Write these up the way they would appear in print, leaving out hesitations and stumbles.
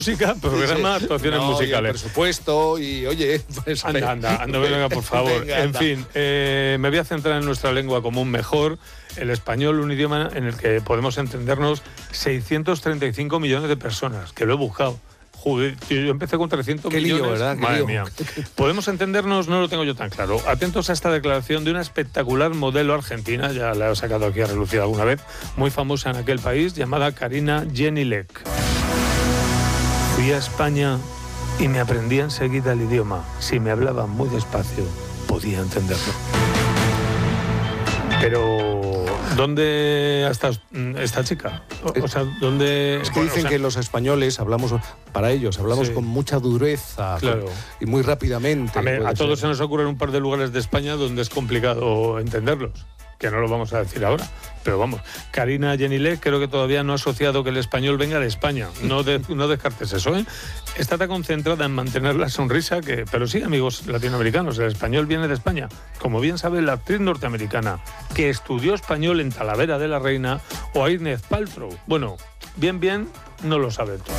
música, programa, actuaciones musicales. Y presupuesto y, oye... Pues, anda, venga, por favor. Venga, en fin, me voy a centrar en nuestra lengua común mejor, el español, un idioma en el que podemos entendernos 635 millones de personas, que lo he buscado. Joder, yo empecé con 300 millones. Lío, ¿verdad? Madre mía. ¿Podemos entendernos? No lo tengo yo tan claro. Atentos a esta declaración de una espectacular modelo argentina, ya la he sacado aquí a relucir alguna vez, muy famosa en aquel país, llamada Karina Jenilek. Fui a España y me aprendí enseguida el idioma. Si me hablaban muy despacio, podía entenderlo. Pero ¿dónde está esta chica? O sea, ¿dónde...? Es que dicen que los españoles hablamos sí, con mucha dureza, claro, y muy rápidamente. A todos se nos ocurren un par de lugares de España donde es complicado entenderlos, que no lo vamos a decir ahora. Pero vamos, Karina Jenilek creo que todavía no ha asociado que el español venga de España. No descartes eso, ¿eh? Está tan concentrada en mantener la sonrisa que... Pero sí, amigos latinoamericanos, el español viene de España. Como bien sabe la actriz norteamericana que estudió español en Talavera de la Reina, o a Gwyneth Paltrow. Bueno, bien, no lo sabe todo.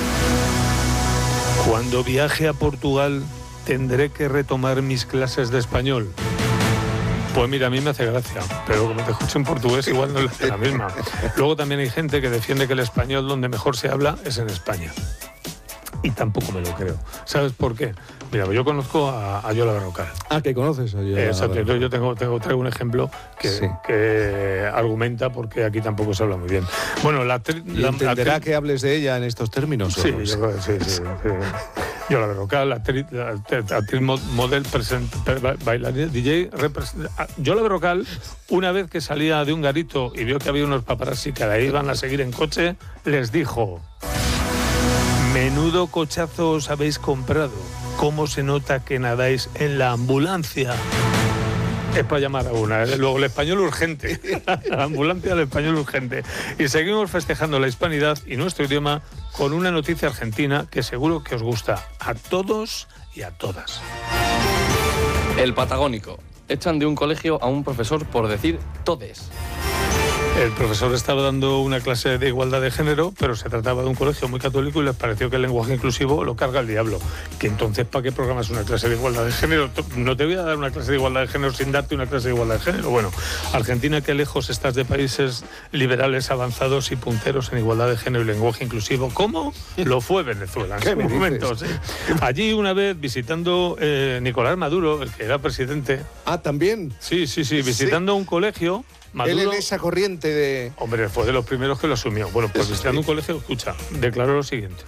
Cuando viaje a Portugal, tendré que retomar mis clases de español. Pues mira, a mí me hace gracia, pero como te escucho en portugués igual no le hace la misma. Luego también hay gente que defiende que el español donde mejor se habla es en España. Y tampoco me lo creo. ¿Sabes por qué? Mira, yo conozco a Yola Berrocal. Ah, ¿que conoces a Yola Berrocal? Exacto, yo traigo un ejemplo que argumenta porque aquí tampoco se habla muy bien. Bueno, ¿entenderá que hables de ella en estos términos? Sí, yo creo que sí. Yola Berrocal, actriz model, bailarina, DJ, Yola Berrocal, una vez que salía de un garito y vio que había unos paparazzi que la iban a seguir en coche, les dijo: menudo cochazo os habéis comprado, cómo se nota que nadáis en la ambulancia. Es para llamar a una, luego el español urgente, la ambulancia del español urgente. Y seguimos festejando la hispanidad y nuestro idioma con una noticia argentina que seguro que os gusta a todos y a todas. El Patagónico. Echan de un colegio a un profesor por decir todes. El profesor estaba dando una clase de igualdad de género, pero se trataba de un colegio muy católico y les pareció que el lenguaje inclusivo lo carga el diablo. Que entonces, ¿para qué programas una clase de igualdad de género? No te voy a dar una clase de igualdad de género sin darte una clase de igualdad de género. Bueno, Argentina, qué lejos estás de países liberales, avanzados y punteros en igualdad de género y lenguaje inclusivo. ¿Cómo? Lo fue Venezuela en su momento. Sí. Allí una vez visitando Nicolás Maduro, el que era presidente. Ah, ¿también? Sí, visitando un colegio. Maduro, él en esa corriente de... Hombre, fue de los primeros que lo asumió. Bueno, pues visitando un colegio, escucha, declaró lo siguiente: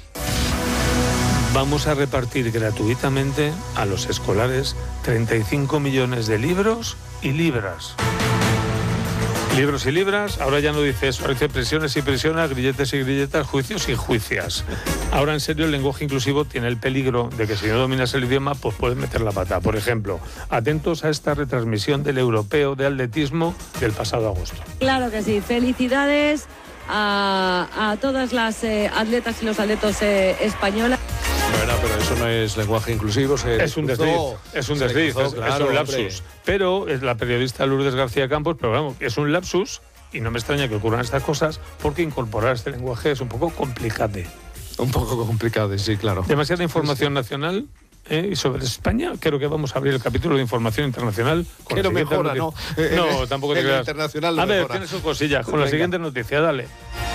vamos a repartir gratuitamente a los escolares 35 millones de libros y libras. Libros y libras, ahora ya no dice eso, ahora dice prisiones y prisionas, grilletes y grilletas, juicios y juicias. Ahora en serio el lenguaje inclusivo tiene el peligro de que si no dominas el idioma pues puedes meter la pata. Por ejemplo, atentos a esta retransmisión del europeo de atletismo del pasado agosto. Claro que sí, felicidades a todas las atletas y los atletas españolas. Bueno, pero eso no es lenguaje inclusivo. Es un desliz, es un lapsus. Hombre. Pero es la periodista Lourdes García Campos, pero vamos, es un lapsus y no me extraña que ocurran estas cosas porque incorporar este lenguaje es un poco complicado. Un poco complicado, sí, claro. Demasiada información nacional. Y sobre España, creo que vamos a abrir el capítulo de información internacional. Que lo mejora, ¿no? No, tampoco te creas. Internacional lo a ver, mejora. Tiene sus cosillas. Con la siguiente noticia, dale.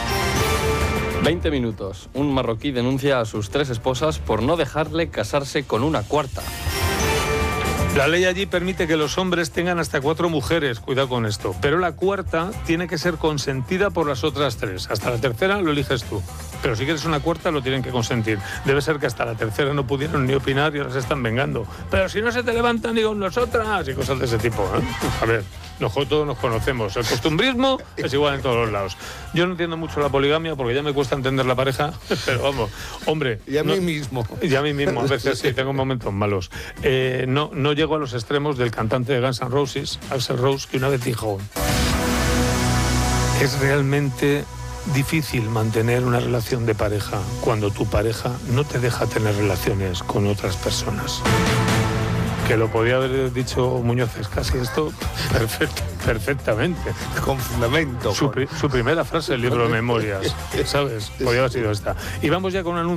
20 minutos. Un marroquí denuncia a sus 3 esposas por no dejarle casarse con una cuarta. La ley allí permite que los hombres tengan hasta 4 mujeres, cuidado con esto, pero la cuarta tiene que ser consentida por las otras 3. Hasta la tercera lo eliges tú, pero si quieres una cuarta lo tienen que consentir. Debe ser que hasta la tercera no pudieron ni opinar y ahora se están vengando. Pero si no se te levantan ni con nosotras y cosas de ese tipo, ¿eh? A ver, todos nos conocemos. El costumbrismo es igual en todos los lados. Yo no entiendo mucho la poligamia porque ya me cuesta entender la pareja, pero vamos, hombre... Y a mí mismo. Y a mí mismo, a veces sí, tengo momentos malos. No llego a los extremos del cantante de Guns N' Roses, Axl Rose, que una vez dijo: es realmente difícil mantener una relación de pareja cuando tu pareja no te deja tener relaciones con otras personas. que lo podía haber dicho Muñoz casi esto perfectamente. Con fundamento. Su primera frase del libro de memorias, ¿sabes? Podría haber sido esta. Y vamos ya con un anuncio.